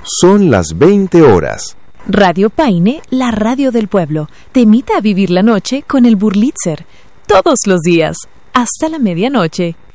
Son las 20 horas. Radio Paine, la radio del pueblo, te invita a vivir la noche con el Burlitzer. Todos los días, hasta la medianoche.